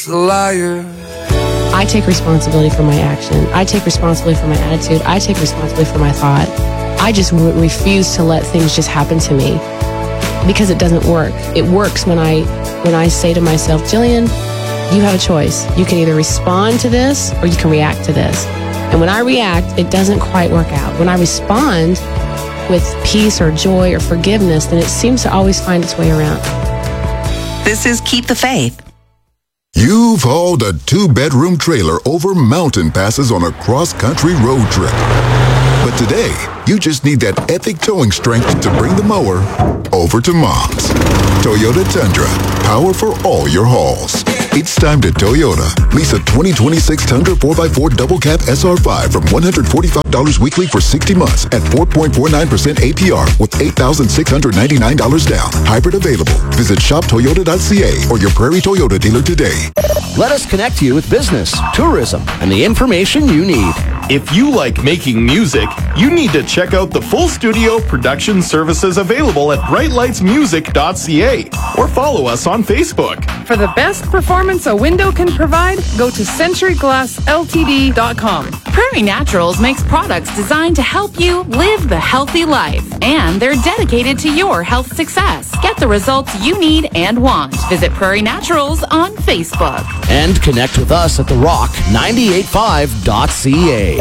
a liar. I take responsibility for my action. I take responsibility for my attitude. I take responsibility for my thought. I just refuse to let things just happen to me because it doesn't work. It works when I say to myself, Jillian, you have a choice. You can either respond to this or you can react to this. And when I react, it doesn't quite work out. When I respond with peace or joy or forgiveness, then it seems to always find its way around. This is Keep the Faith. You've hauled a 2-bedroom trailer over mountain passes on a cross-country road trip. But today, you just need that epic towing strength to bring the mower over to Mom's. Toyota Tundra, power for all your hauls. It's time to Toyota. Lease a 2026 Tundra 4x4 double cab SR5 from $145 weekly for 60 months at 4.49% APR with $8,699 down. Hybrid available. Visit shoptoyota.ca or your Prairie Toyota dealer today. Let us connect you with business, tourism, and the information you need. If you like making music, you need to check out the full studio production services available at brightlightsmusic.ca or follow us on Facebook. For the best performance a window can provide, go to centuryglassltd.com. Prairie Naturals makes products designed to help you live the healthy life, and they're dedicated to your health success. Get the results you need and want. Visit Prairie Naturals on Facebook. And connect with us at therock985.ca.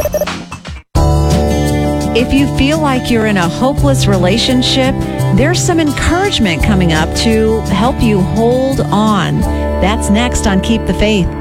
If you feel like you're in a hopeless relationship, there's some encouragement coming up to help you hold on. That's next on Keep the Faith.